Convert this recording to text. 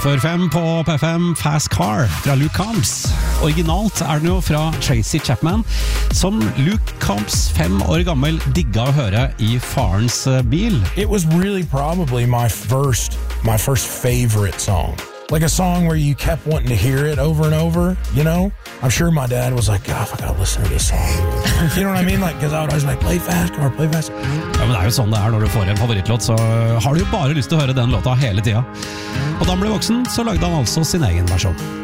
Før 5 på P5, Fast Car fra Luke Combs. Originalt den jo fra Tracy Chapman, som Luke Combs 5 år gammel digga å høre I farens bil. It was really probably my first favorite song. Like a song where you kept wanting to hear it over and over, you know? I'm sure my dad was like, God, I gotta listen to this song. You know what I mean? Like, because I would always like, play Fast Car, play Fast Car. Ja, men det jo sånn det når du får en favorittlåt, så har du jo bare lyst til å høre den låta hele tida. Og da han ble voksen, så lagde han altså sin egen versjon.